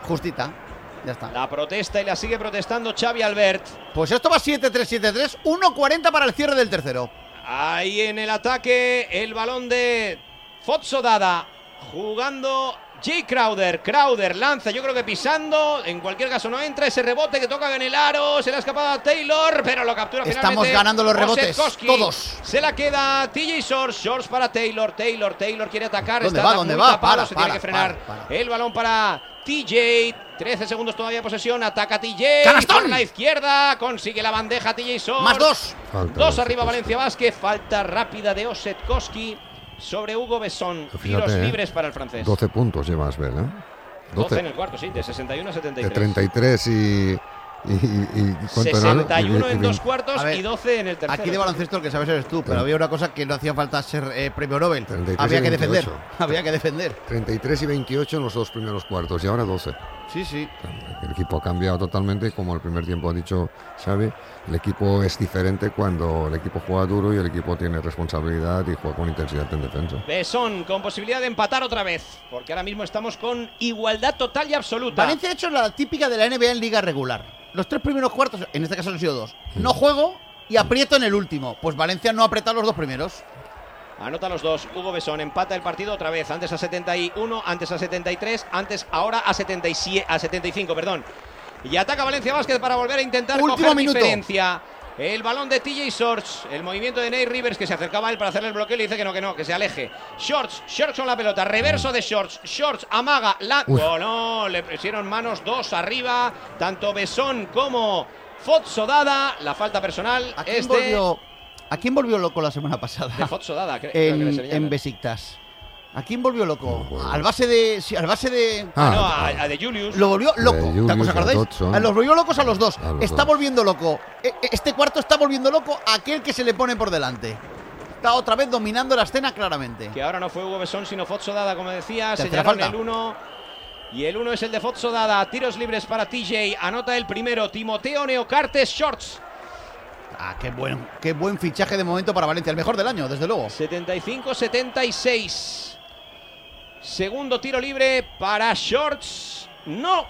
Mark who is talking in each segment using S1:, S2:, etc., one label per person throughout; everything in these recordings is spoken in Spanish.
S1: Justita. Ya está.
S2: La protesta y la sigue protestando Xavi Albert.
S1: Pues esto va 7-3, 1:40 para el cierre del tercero.
S2: Ahí en el ataque el balón de Fozzo Dada, jugando Jay Crowder. Crowder lanza, yo creo que pisando, en cualquier caso no entra, ese rebote que toca en el aro, se le ha escapado a Taylor, pero lo captura finalmente.
S1: Estamos ganando los rebotes,
S2: Osetkowski.
S1: todos.
S2: Se la queda TJ Shorts para Taylor quiere atacar.
S1: ¿Dónde
S2: está
S1: va? ¿Dónde va?
S2: Se tiene que frenar. El balón para TJ, 13 segundos todavía de posesión, ataca TJ.
S1: ¡Canastón!
S2: Por la izquierda, consigue la bandeja TJ Shorts.
S1: Más 2.
S2: Dos arriba Valencia Basket, falta rápida de Osetkowski sobre Hugo Besson. Tiros libres para el francés.
S3: 12 puntos lleva Asbel, ¿eh?
S2: 12 en el cuarto, sí, de 61 a 73.
S3: De 33 y
S2: 61 en dos cuartos y 12 en el tercero.
S1: Aquí de baloncesto el que sabes eres tú, pero había una cosa que no hacía falta ser premio Nobel. Había que defender. Había que defender.
S3: 33 y 28 en los dos primeros cuartos y ahora 12.
S1: Sí.
S3: El equipo ha cambiado totalmente, como el primer tiempo ha dicho Xavi. El equipo es diferente cuando el equipo juega duro y el equipo tiene responsabilidad y juega con intensidad en defensa.
S2: Besson con posibilidad de empatar otra vez, porque ahora mismo estamos con igualdad total y absoluta.
S1: Valencia ha hecho la típica de la NBA en liga regular. Los 3 primeros cuartos, en este caso han sido 2. No juego y aprieto en el último. Pues Valencia no ha apretado los 2 primeros.
S2: Anota los 2, Hugo Besson empata el partido otra vez, antes a 71, antes a 73, ahora a 75, perdón. Y ataca Valencia Basket para volver a intentar coger diferencia. El balón de TJ Shorts, el movimiento de Nate Rivers que se acercaba a él para hacerle el bloqueo y le dice que no, que se aleje. Shorts con la pelota, reverso de Shorts amaga, no, le pusieron manos 2 arriba, tanto Besson como Fozzo Dada, la falta personal es de...
S1: ¿A quién volvió loco la semana pasada?
S2: De Fozzo Dada,
S1: en Besiktas. ¿A quién volvió loco? Al base de
S2: a de Julius.
S1: Lo volvió loco. ¿Os acordáis? Los volvió locos a los dos. Está volviendo loco. Este cuarto está volviendo loco a aquel que se le pone por delante. Está otra vez dominando la escena claramente.
S2: Que ahora no fue Hugo Besson, sino Fozzo Dada, como decía. Señalaron el 1. Y el 1 es el de Fozzo Dada. Tiros libres para TJ. Anota el primero. Timoteo Neocartes Shorts.
S1: Qué buen fichaje de momento para Valencia. El mejor del año, desde luego.
S2: 75-76. Segundo tiro libre para Shorts. ¡No!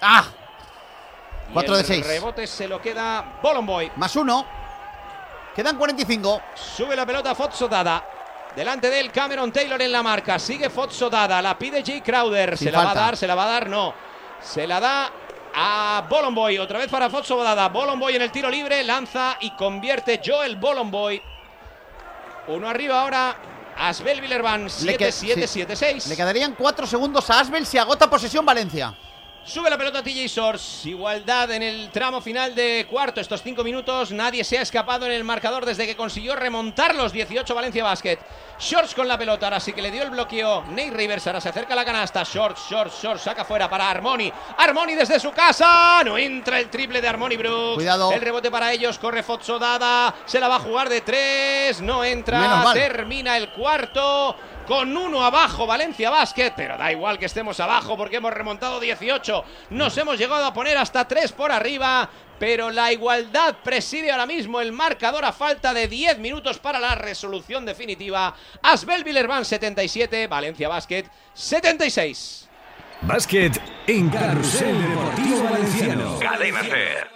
S1: 4 de 6.
S2: El rebote se lo queda Bolomboy.
S1: Más 1. Quedan 45.
S2: Sube la pelota Fozzo Dada. Delante de él Cameron Taylor en la marca. Sigue Fozzo Dada. La pide Jay Crowder. ¿Se la va a dar? No. Se la da a Bolomboy. Otra vez para Fozzo Dada. Bolomboy en el tiro libre. Lanza y convierte Joel Bolomboy. Uno arriba ahora. Asbel Villeurbanne, 7-7-7-6.
S1: Le quedarían 4 segundos a Asbel si agota posesión Valencia.
S2: Sube la pelota TJ Shorts. Igualdad en el tramo final de cuarto. Estos 5 minutos nadie se ha escapado en el marcador desde que consiguió remontar los 18 Valencia Basket. Shorts con la pelota. Ahora sí que le dio el bloqueo Nate Rivers. Ahora se acerca a la canasta. Shorts. Saca fuera para Armoni. Armoni desde su casa. No entra el triple de Armoni Brooks.
S1: Cuidado.
S2: El rebote para ellos. Corre Fozzo Dada. Se la va a jugar de 3. No entra. Termina el cuarto. Con 1 abajo Valencia Basket, pero da igual que estemos abajo porque hemos remontado 18. Nos hemos llegado a poner hasta 3 por arriba, pero la igualdad preside ahora mismo el marcador a falta de 10 minutos para la resolución definitiva. Asbel Villeurbanne 77, Valencia Basket 76.
S4: Básquet en Carrusel Deportivo Valenciano.
S5: Cadena SER.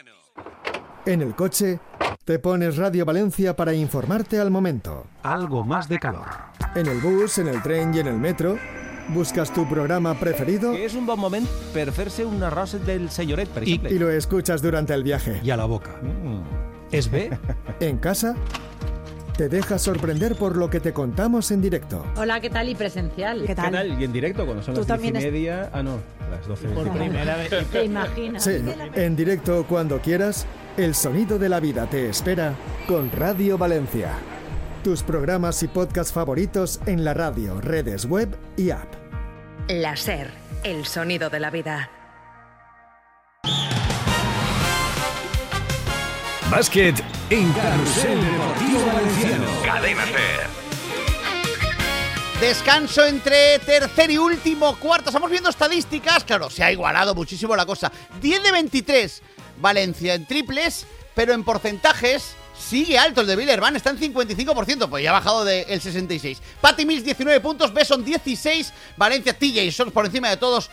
S6: En el coche, te pones Radio Valencia para informarte al momento.
S4: Algo más de calor.
S6: En el bus, en el tren y en el metro, buscas tu programa preferido.
S7: Que és un bon moment per fer-se un arròs del senyoret, per exemple.
S6: Y lo escuchas durante el viaje.
S7: I a la boca. ¿Es bé?
S6: En casa, te dejas sorprender por lo que te contamos en directo.
S8: Hola, ¿qué tal? Y presencial.
S7: ¿Qué tal? Y en directo, cuando son las 10:30... Ah, no, las 12.
S8: Por primera vez. ¿Te imaginas?
S6: Sí, en directo cuando quieras, el sonido de la vida te espera con Radio Valencia. Tus programas y podcasts favoritos en la radio, redes web y app.
S9: La SER, el sonido de la vida.
S4: Básquet en Carrusel Deportivo Valenciano.
S5: Cadena SER.
S1: Descanso entre tercer y último cuarto. Estamos viendo estadísticas. Claro, se ha igualado muchísimo la cosa. 10 de 23 Valencia en triples, pero en porcentajes sigue alto el de Villeurbanne, está en 55%, pues ya ha bajado del 66. Patty Mills 19 puntos, Besson 16, Valencia TJ Shorts por encima de todos,